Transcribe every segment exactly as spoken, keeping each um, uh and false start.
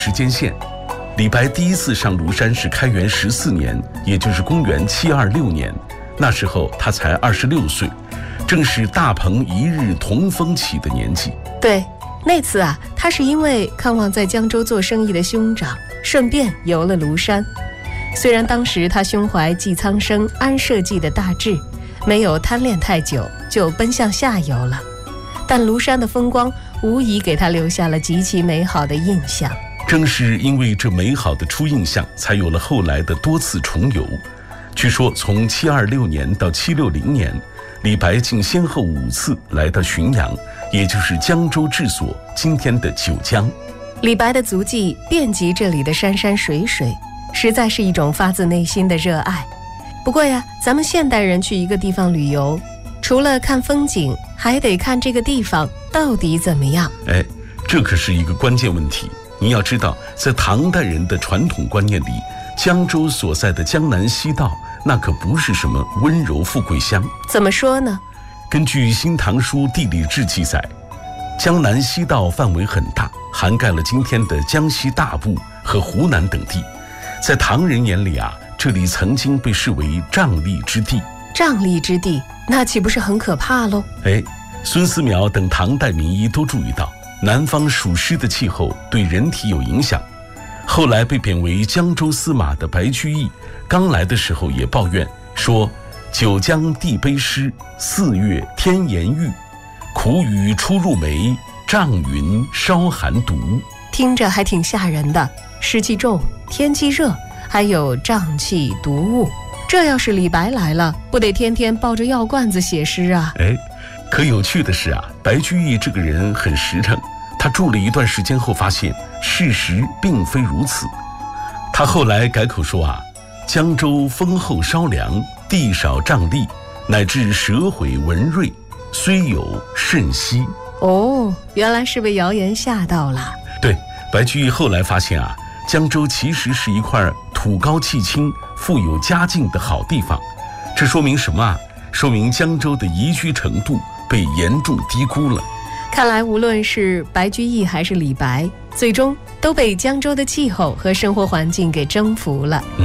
时间线，李白第一次上庐山是开元十四年，也就是公元七二六年。那时候他才二十六岁，正是大鹏一日同风起的年纪。 对，那次啊，他是因为看望在江州做生意的兄长，顺便游了庐山。虽然当时他胸怀济苍生、安社稷的大志，没有贪恋太久，就奔向下游了。但庐山的风光无疑给他留下了极其美好的印象。 正是因为这美好的初印象，才有了后来的多次重游。据说从七二六年到七六零年，李白竟先后五次来到浔阳，也就是江州治所，今天的九江。 李白的足迹遍及这里的山山水水，实在是一种发自内心的热爱。不过呀，咱们现代人去一个地方旅游，除了看风景，还得看这个地方到底怎么样。 哎，这可是一个关键问题。您要知道，在唐代人的传统观念里，江州所在的江南西道，那可不是什么温柔富贵乡。 怎么说呢？ 根据《新唐书地理志》记载，江南西道范围很大，涵盖了今天的江西大部和湖南等地。在唐人眼里啊，这里曾经被视为瘴疠之地。 瘴疠之地，那岂不是很可怕喽？ 哎，孙思邈等唐代名医都注意到，南方暑湿的气候对人体有影响。后来被贬为江州司马的白居易，刚来的时候也抱怨说：九江地卑湿，四月天炎郁，苦雨初入梅，瘴云烧寒毒。 听着还挺吓人的，湿气重，天气热，还有瘴气毒物。这要是李白来了，不得天天抱着药罐子写诗啊？ 哎，可有趣的是啊，白居易这个人很实诚。他住了一段时间后发现，事实并非如此。他后来改口说啊，江州风后稍凉，地少瘴疠，乃至蛇毁蚊蚋，虽有甚稀。 哦，原来是被谣言吓到了。 对，白居易后来发现啊，江州其实是一块土高气清、富有佳境的好地方。这说明什么啊？说明江州的宜居程度被严重低估了。 看来无论是白居易还是李白，最终都被江州的气候和生活环境给征服了。嗯。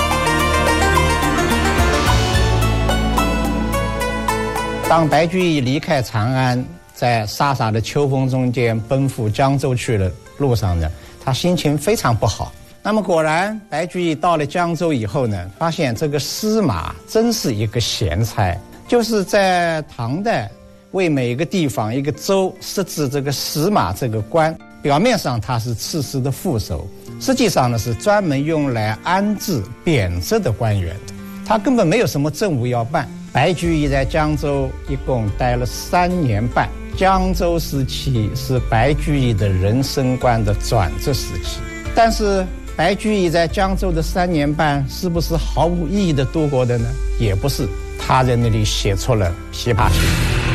当白居易离开长安，在飒飒的秋风中间奔赴江州去的路上呢，他心情非常不好。那么果然，白居易到了江州以后呢，发现这个司马真是一个贤差，就是在唐代为每个地方一个州设置这个司马这个官，表面上他是刺史的副手，实际上呢是专门用来安置贬谪的官员的，他根本没有什么政务要办。白居易在江州一共待了三年半，江州时期是白居易的人生观的转折时期。但是白居易在江州的三年半是不是毫无意义的度过的呢？也不是，他在那里写出了《琵琶行》。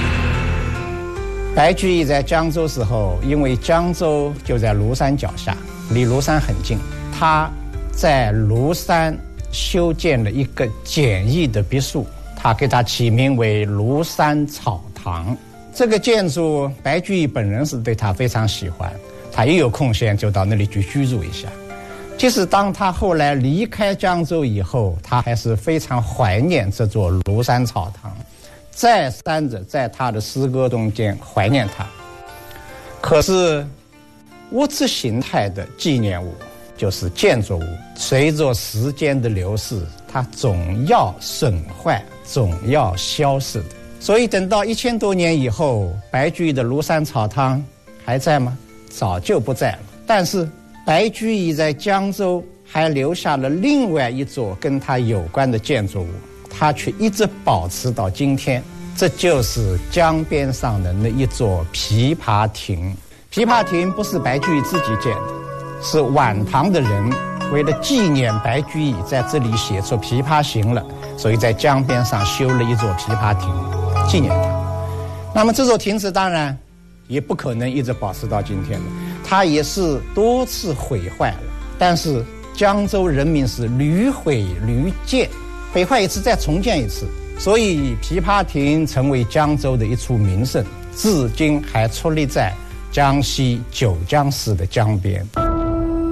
白居易在江州时候，因为江州就在庐山脚下，离庐山很近，他在庐山修建了一个简易的别墅，他给它起名为庐山草堂。这个建筑白居易本人是对他非常喜欢，他一有空闲就到那里去居住一下。即使当他后来离开江州以后，他还是非常怀念这座庐山草堂，再三的在他的诗歌中间怀念他。可是物质形态的纪念物，就是建筑物，随着时间的流逝，它总要损坏，总要消逝的。所以等到一千多年以后，白居易的庐山草堂还在吗？早就不在了。但是白居易在江州还留下了另外一座跟他有关的建筑物，他却一直保持到今天，这就是江边上的那一座琵琶亭。琵琶亭不是白居易自己建的，是晚唐的人为了纪念白居易在这里写出《琵琶行》了，所以在江边上修了一座琵琶亭纪念他。那么这座亭子当然也不可能一直保持到今天的，它也是多次毁坏了，但是江州人民是屡毁屡建，毁坏一次再重建一次，所以琵琶亭成为江州的一处名胜，至今还矗立在江西九江市的江边。